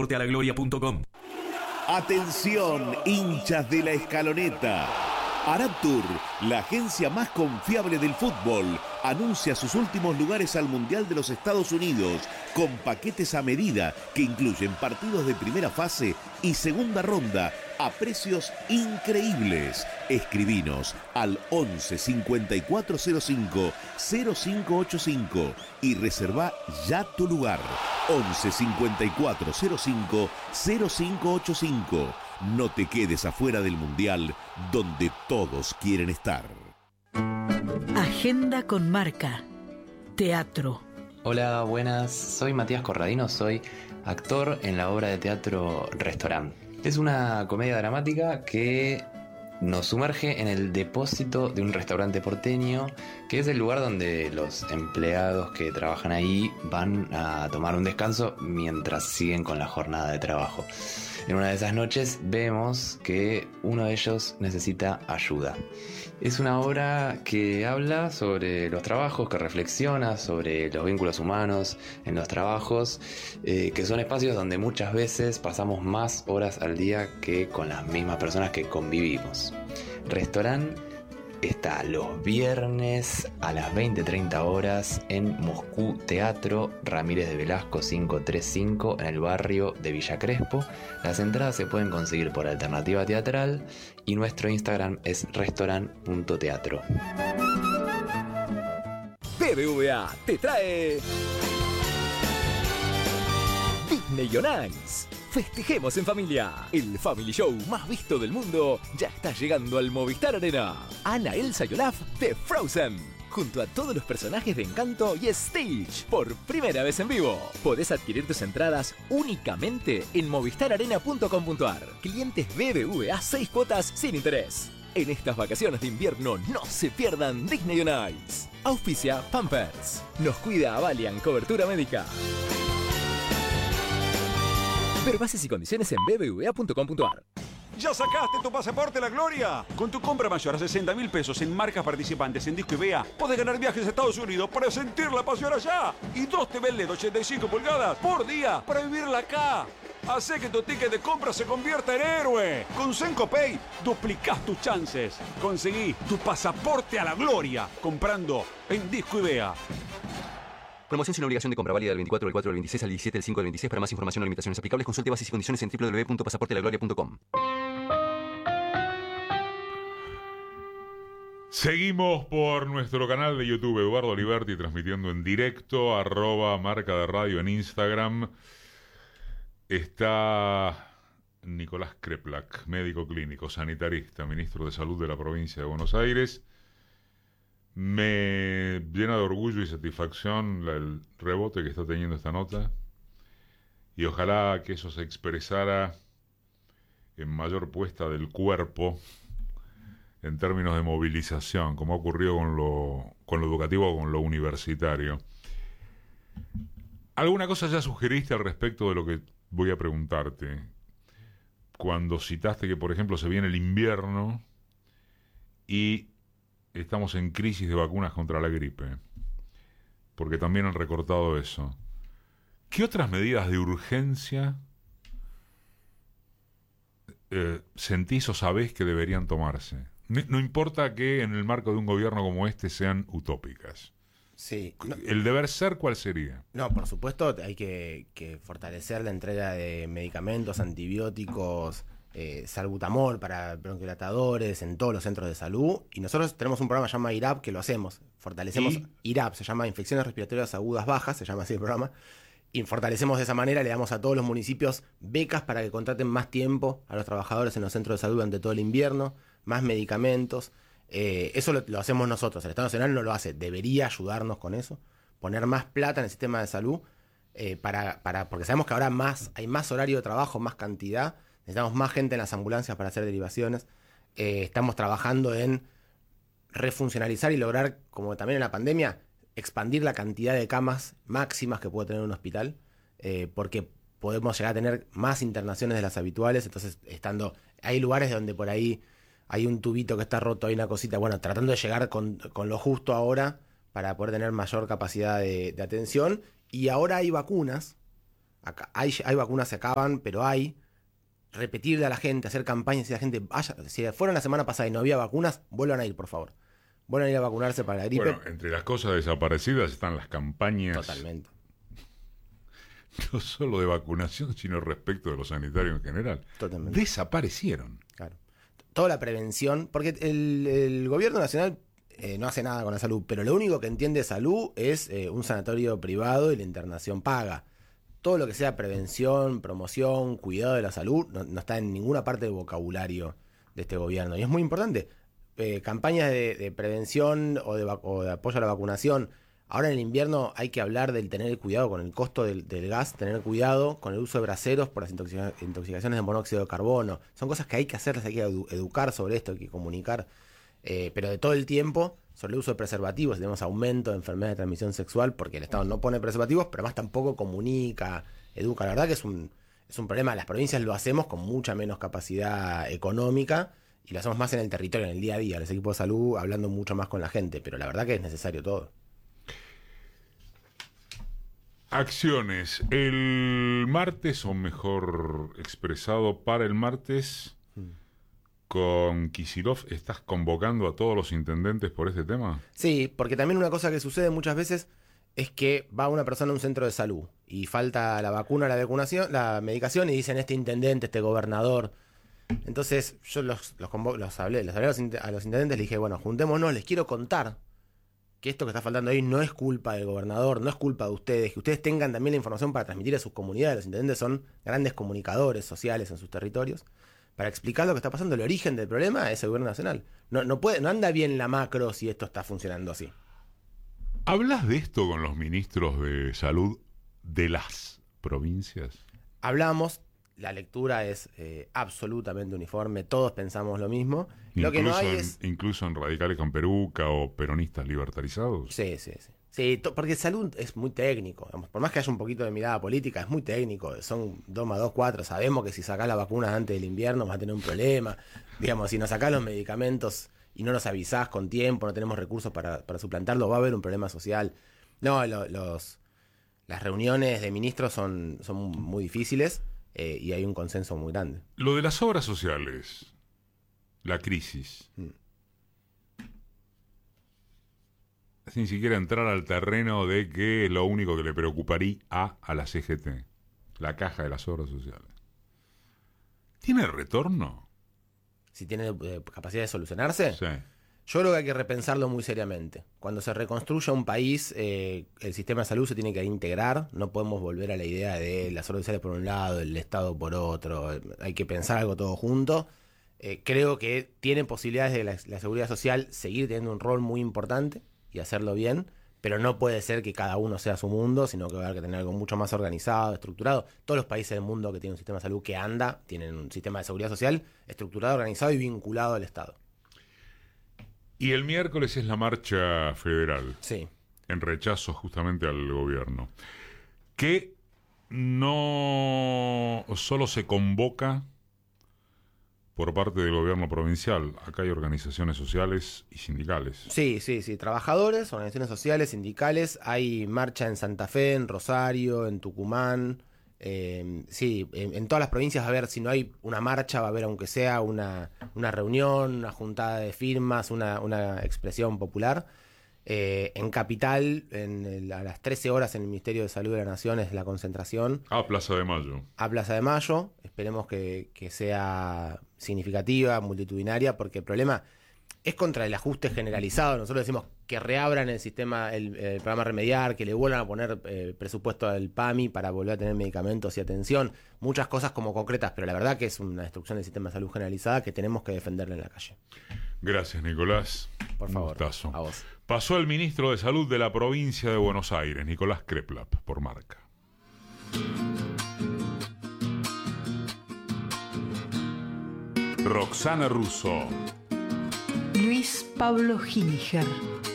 pasaportealagloria.com. Atención, hinchas de la Escaloneta. Araptur, la agencia más confiable del fútbol, anuncia sus últimos lugares al Mundial de los Estados Unidos con paquetes a medida que incluyen partidos de primera fase y segunda ronda a precios increíbles. Escribinos al 11 5405 0585 y reserva ya tu lugar. 11 5405 0585. No te quedes afuera del Mundial, donde todos quieren estar. Agenda con marca. Teatro. Hola, buenas. Soy Matías Corradino, soy actor en la obra de teatro Restaurant. Es una comedia dramática que nos sumerge en el depósito de un restaurante porteño, que es el lugar donde los empleados que trabajan ahí van a tomar un descanso mientras siguen con la jornada de trabajo. En una de esas noches vemos que uno de ellos necesita ayuda. Es una obra que habla sobre los trabajos, que reflexiona sobre los vínculos humanos en los trabajos, que son espacios donde muchas veces pasamos más horas al día que con las mismas personas que convivimos. Restaurant está los viernes a las 20:30 horas en Moscú Teatro, Ramírez de Velasco 535, en el barrio de Villa Crespo. Las entradas se pueden conseguir por Alternativa Teatral y nuestro Instagram es restaurant.teatro. BBVA te trae Disney on Ice. Festejemos en familia. El Family Show más visto del mundo ya está llegando al Movistar Arena. Anna, Elsa y Olaf de Frozen, junto a todos los personajes de Encanto y Stitch, por primera vez en vivo. Podés adquirir tus entradas únicamente en movistararena.com.ar. Clientes BBVA 6 cuotas sin interés. En estas vacaciones de invierno no se pierdan Disney on Ice. Auspicia Pampers. Nos cuida Avalian Cobertura Médica. Ver bases y condiciones en bbva.com.ar. ¿Ya sacaste tu pasaporte a la gloria? Con tu compra mayor a 60.000 pesos en marcas participantes en Disco IBEA, podés ganar viajes a Estados Unidos para sentir la pasión allá. Y 2 TV LED 85 pulgadas por día para vivirla acá. Hacé que tu ticket de compra se convierta en héroe. Con Senco Pay duplicás tus chances. Conseguí tu pasaporte a la gloria comprando en Disco IBEA. Promoción sin obligación de compra, válida del 24 del 4 del 26 al 17 del 5 del 26. Para más información o limitaciones aplicables, consulte bases y condiciones en www.pasaportealagloria.com. Seguimos por nuestro canal de YouTube, Eduardo Liberti, transmitiendo en directo, @marca de radio en Instagram. Está Nicolás Kreplak, médico clínico, sanitarista, ministro de Salud de la provincia de Buenos Aires. Me llena de orgullo y satisfacción el rebote que está teniendo esta nota, y ojalá que eso se expresara en mayor puesta del cuerpo en términos de movilización, como ha ocurrido con lo educativo o con lo universitario. ¿Alguna cosa ya sugeriste al respecto de lo que voy a preguntarte? Cuando citaste que, por ejemplo, se viene el invierno y estamos en crisis de vacunas contra la gripe, porque también han recortado eso. ¿Qué otras medidas de urgencia sentís o sabés que deberían tomarse? No importa que en el marco de un gobierno como este sean utópicas. Sí. No, ¿el deber ser cuál sería? No, por supuesto hay que fortalecer la entrega de medicamentos, antibióticos, salbutamol para bronquidilatadores en todos los centros de salud. Y nosotros tenemos un programa que se llama IRAP, que lo hacemos. Fortalecemos IRAP, se llama Infecciones Respiratorias Agudas Bajas, se llama así el programa. Y fortalecemos de esa manera, le damos a todos los municipios becas para que contraten más tiempo a los trabajadores en los centros de salud durante todo el invierno, más medicamentos. Eso lo hacemos nosotros, el Estado Nacional no lo hace, debería ayudarnos con eso, poner más plata en el sistema de salud, porque sabemos que ahora hay más horario de trabajo, más cantidad, necesitamos más gente en las ambulancias para hacer derivaciones. Estamos trabajando en refuncionalizar y lograr, como también en la pandemia, expandir la cantidad de camas máximas que puede tener un hospital, porque podemos llegar a tener más internaciones de las habituales. Entonces, hay lugares donde por ahí hay un tubito que está roto, hay una cosita, bueno, tratando de llegar con lo justo ahora para poder tener mayor capacidad de atención. Y ahora hay vacunas Acá hay vacunas, se acaban, pero hay. Repetirle a la gente, hacer campañas y la gente vaya. Si fueron la semana pasada y no había vacunas, vuelvan a ir, por favor. Vuelvan a ir a vacunarse para la gripe. Bueno, entre las cosas desaparecidas están las campañas. Totalmente. No solo de vacunación, sino respecto de los sanitarios en general. Totalmente. Desaparecieron. Claro. Toda la prevención, porque el gobierno nacional no hace nada con la salud, pero lo único que entiende de salud es un sanatorio privado y la internación paga. Todo lo que sea prevención, promoción, cuidado de la salud, no está en ninguna parte del vocabulario de este gobierno. Y es muy importante. Campañas de prevención o de apoyo a la vacunación. Ahora en el invierno hay que hablar del tener cuidado con el costo del gas, tener cuidado con el uso de braseros por las intoxicaciones de monóxido de carbono. Son cosas que hay que hacerlas, hay que educar sobre esto, hay que comunicar. Pero de todo el tiempo, sobre el uso de preservativos, tenemos aumento de enfermedades de transmisión sexual porque el Estado no pone preservativos, pero además tampoco comunica, educa. La verdad que es un problema. Las provincias lo hacemos con mucha menos capacidad económica y lo hacemos más en el territorio, en el día a día, los equipos de salud hablando mucho más con la gente, pero la verdad que es necesario todo. Acciones. El martes, o mejor expresado para el martes, con Kicillof, ¿estás convocando a todos los intendentes por este tema? Sí, porque también una cosa que sucede muchas veces es que va una persona a un centro de salud y falta la vacuna, la vacunación, la medicación y dicen este intendente, este gobernador. Entonces yo les hablé a los intendentes, les dije, bueno, juntémonos, les quiero contar que esto que está faltando ahí no es culpa del gobernador, no es culpa de ustedes, que ustedes tengan también la información para transmitir a sus comunidades. Los intendentes son grandes comunicadores sociales en sus territorios, para explicar lo que está pasando. El origen del problema es el gobierno nacional. No anda bien la macro si esto está funcionando así. ¿Hablas de esto con los ministros de salud de las provincias? Hablamos, la lectura es absolutamente uniforme, todos pensamos lo mismo. Lo que no hay es... Incluso en radicales con peruca o peronistas libertarizados. Sí. Sí, porque salud es muy técnico. Por más que haya un poquito de mirada política, es muy técnico. Son 2 más 2, 4. Sabemos que si sacás la vacuna antes del invierno vas a tener un problema. Digamos, si nos sacás los medicamentos y no nos avisás con tiempo, no tenemos recursos para suplantarlo, va a haber un problema social. No, las reuniones de ministros son muy difíciles y hay un consenso muy grande. Lo de las obras sociales, la crisis... Sin siquiera entrar al terreno de que es lo único que le preocuparía a la CGT, la caja de las obras sociales. ¿Tiene retorno? ¿Si tiene capacidad de solucionarse? Sí. Yo creo que hay que repensarlo muy seriamente. Cuando se reconstruya un país, el sistema de salud se tiene que integrar. No podemos volver a la idea de las obras sociales por un lado, el Estado por otro. Hay que pensar algo todo junto. Creo que tiene posibilidades de la seguridad social seguir teniendo un rol muy importante y hacerlo bien, pero no puede ser que cada uno sea su mundo, sino que va a haber que tener algo mucho más organizado, estructurado. Todos los países del mundo que tienen un sistema de salud que anda, tienen un sistema de seguridad social estructurado, organizado y vinculado al Estado. Y el miércoles es la marcha federal. Sí. En rechazo justamente al gobierno. Que no solo se convoca por parte del gobierno provincial. Acá hay organizaciones sociales y sindicales. Sí. Trabajadores, organizaciones sociales, sindicales. Hay marcha en Santa Fe, en Rosario, en Tucumán. En todas las provincias va a haber, si no hay una marcha, va a haber aunque sea una reunión, una juntada de firmas, una expresión popular. En Capital, a las 13 horas en el Ministerio de Salud de la Nación es la concentración. A Plaza de Mayo. A Plaza de Mayo. Esperemos que sea significativa, multitudinaria, porque el problema es contra el ajuste generalizado. Nosotros decimos que reabran el sistema, el programa Remediar, que le vuelvan a poner presupuesto al PAMI para volver a tener medicamentos y atención. Muchas cosas como concretas, pero la verdad que es una destrucción del sistema de salud generalizada que tenemos que defenderla en la calle. Gracias, Nicolás. Por favor, gustazo. A vos. Pasó el ministro de Salud de la provincia de Buenos Aires, Nicolás Kreplap, por Marca. Roxana Russo. Luis Pablo Giniger.